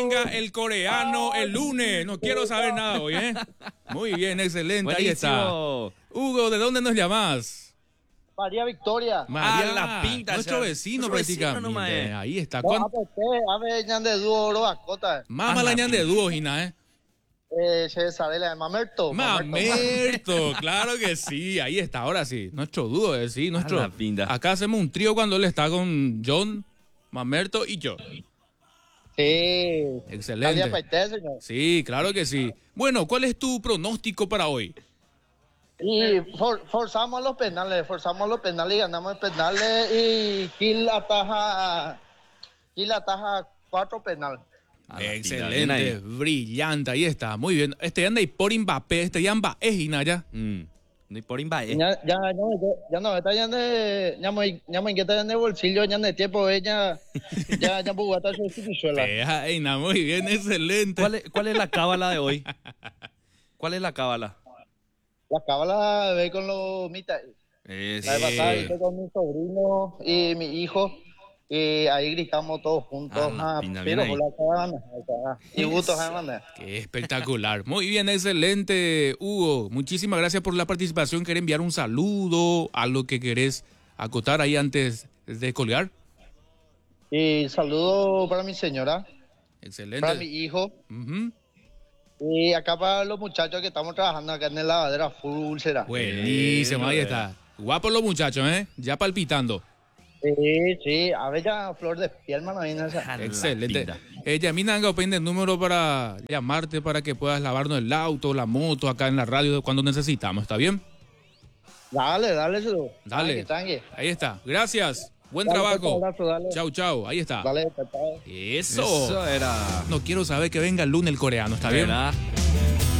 Venga el coreano el lunes. No quiero saber nada hoy, ¿eh? Muy bien, excelente. Buenísimo. Ahí está. Hugo, ¿de dónde nos llamás? María Victoria. María, La Pinta, nuestro ya. vecino Nuestro vecino prácticamente. nomás es. Ahí está. No, a ver, ñan de dúo, oro, acota. Mama la ñan de dúo, Gina, ¿eh? Se sabe la de Mamerto. Mamerto, claro que sí. Ahí está, ahora sí. Nuestro dúo, sí. Nuestro. La Pinta. Acá hacemos un trío cuando él está con John, Mamerto y yo. Sí. Excelente. Para usted, señor. Sí, claro que sí. Bueno, ¿cuál es tu pronóstico para hoy? Y forzamos los penales y ganamos el penales y Gil ataja 4 penales. Excelente, brillante, ahí está, muy bien. Este anda y por Mbappé, este ya Mbappé, Gina, ya. No hay por Imbae. Ya no, está ya me inquieta ya de bolsillo, ya de tiempo, ya puedo gastar su chiquichuela. Peja, Eina, muy bien, excelente. ¿Cuál es la cábala de hoy? ¿Cuál es la cábala? La cábala ve con los mitas. La vez pasada hice con mi sobrino y mi hijo y ahí gritamos todos juntos. Pero por la cábala, y gustos, hermano. Qué espectacular. Muy bien, excelente, Hugo. Muchísimas gracias por la participación. ¿Querés enviar un saludo a lo que querés acotar ahí antes de colgar? Y saludo para mi señora, Excelente. para mi hijo. Ujú. Y acá para los muchachos que estamos trabajando acá en la lavadera full será. Buenísimo, ahí está. Guapos los muchachos, ¿eh? Ya palpitando. Sí, a ver ya flor de piel, mano, viene esa. Excelente. Yamina Anga opende el número para llamarte para que puedas lavarnos el auto, la moto, acá en la radio cuando necesitamos, ¿está bien? Dale, eso. Dale. Tranqui. Ahí está. Gracias. Buen Dale, trabajo. un abrazo, dale. Chau. Ahí está. Dale, chao. Eso. Eso era. No quiero saber que venga el lunes el coreano, ¿está bien? ¿Verdad?